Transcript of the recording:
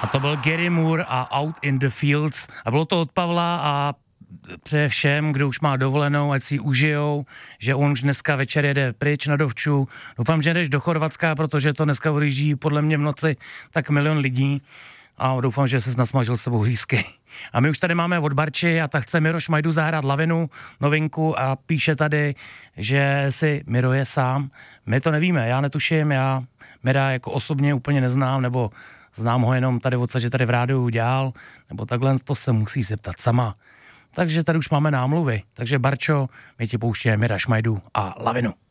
To byl Gary Moore a Out in the Fields a bylo to od Pavla a přeje všem, kdo už má dovolenou, ať si ji užijou, že on už dneska večer jede pryč na dovču. Doufám, že jdeš do Chorvatska, protože to dneska odjíždí podle mě v noci tak 1 milion lidí a doufám, že se nasmažil s sebou řízky. A my už tady máme od Barči a tak chce Miro Šmajdu zahrát Lavinu, novinku a píše tady, že si Miro je sám. My to nevíme, já netuším, já Mira jako osobně úplně neznám, nebo znám ho jenom tady odsaď, že tady v rádiu dělal, nebo takhle to se musí zeptat sama. Takže tady už máme námluvy. Takže Barčo, my ti pouštíme Mira Šmajdu a Lavinu.